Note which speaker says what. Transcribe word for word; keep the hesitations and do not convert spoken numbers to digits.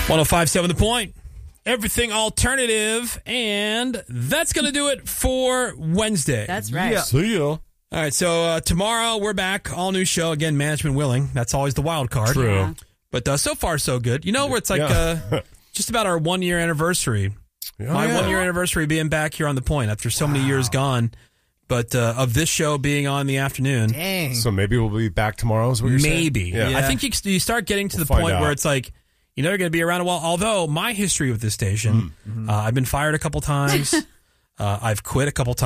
Speaker 1: one oh five point seven The Point. Everything alternative. And that's going to do it for Wednesday.
Speaker 2: That's right.
Speaker 3: Yeah.
Speaker 4: See ya.
Speaker 1: All right, so uh, tomorrow we're back. All new show. Again, management willing. That's always the wild card.
Speaker 4: True.
Speaker 2: Yeah.
Speaker 1: But uh, so far, so good. You know where it's like
Speaker 4: Yeah.
Speaker 1: uh, just about our one-year anniversary.
Speaker 4: Oh,
Speaker 1: My
Speaker 4: yeah.
Speaker 1: one-year anniversary being back here on The Point after so many years gone. But uh, of this show being on in the afternoon.
Speaker 3: Dang.
Speaker 4: So maybe we'll be back tomorrow, is what you're saying?
Speaker 1: Maybe.
Speaker 4: Yeah.
Speaker 1: I think you, you start getting to
Speaker 4: We'll
Speaker 1: the point
Speaker 4: find out.
Speaker 1: where it's like, you know, you're going to be around a while. Although my history with this station, uh, I've been fired a couple times. uh, I've quit a couple times.